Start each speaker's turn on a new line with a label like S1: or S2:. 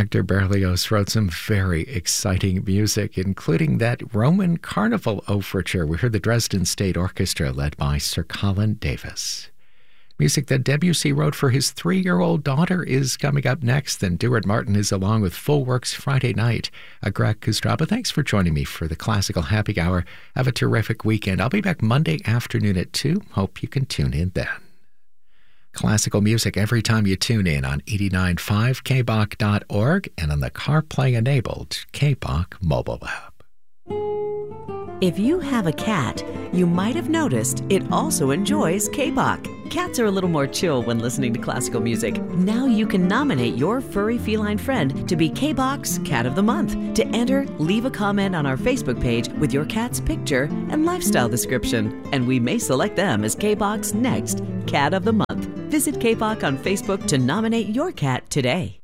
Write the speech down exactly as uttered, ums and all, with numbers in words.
S1: Hector Berlioz wrote some very exciting music, including that Roman Carnival overture. We heard the Dresden State Orchestra led by Sir Colin Davis. Music that Debussy wrote for his three-year-old daughter is coming up next. Then Duard Martin is along with Full Works Friday night. Uh, Greg Kustraba, thanks for joining me for the Classical Happy Hour. Have a terrific weekend. I'll be back Monday afternoon at two. Hope you can tune in then. Classical music every time you tune in on eighty-nine point five K B O C dot org and on the CarPlay-enabled K B O C mobile app.
S2: If you have a cat, you might have noticed it also enjoys K B O C. Cats are a little more chill when listening to classical music. Now you can nominate your furry feline friend to be K B O C's Cat of the Month. To enter, leave a comment on our Facebook page with your cat's picture and lifestyle description, and we may select them as K B O C's next Cat of the Month. Visit K B O C on Facebook to nominate your cat today.